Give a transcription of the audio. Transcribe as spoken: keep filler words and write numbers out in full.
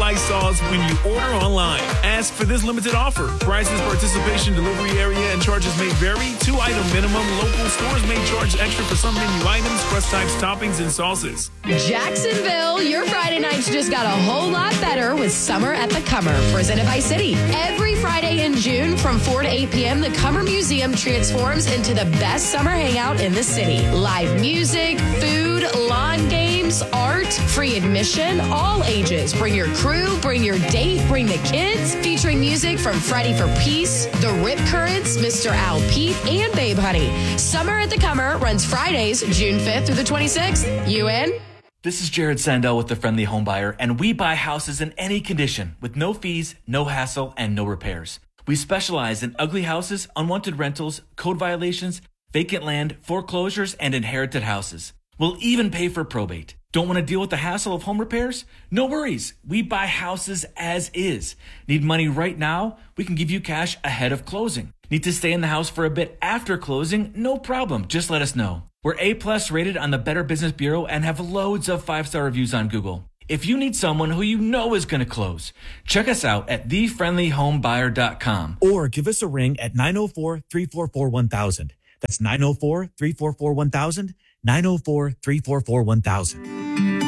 Lysols when you order online. Ask for this limited offer. Prices, participation, delivery area, and charges may vary. Two item minimum. Local stores may charge extra for some menu items, crust types, toppings, and sauces. Jacksonville, your Friday nights just got a whole lot better with Summer at the Cummer, presented by Citi. Every Friday in June from four to eight p.m., the Cummer Museum transforms into the best summer hangout in the city. Live music, food, lawn games, art, free admission, all ages. Bring your crew, bring your date, bring the kids. Featuring music from Freddie for Peace, The Rip Currents, Mister Al Pete, and Babe Honey. Summer at the Cummer runs Fridays, June fifth through the twenty-sixth. You in? This is Jared Sandell with The Friendly Home Buyer, and we buy houses in any condition with no fees, no hassle, and no repairs. We specialize in ugly houses, unwanted rentals, code violations, vacant land, foreclosures, and inherited houses. We'll even pay for probate. Don't want to deal with the hassle of home repairs? No worries. We buy houses as is. Need money right now? We can give you cash ahead of closing. Need to stay in the house for a bit after closing? No problem. Just let us know. We're A-plus rated on the Better Business Bureau and have loads of five-star reviews on Google. If you need someone who you know is going to close, check us out at the friendly home buyer dot com. Or give us a ring at nine oh four, three four four, one thousand. That's nine oh four, three four four, one thousand, nine oh four, three four four, one thousand.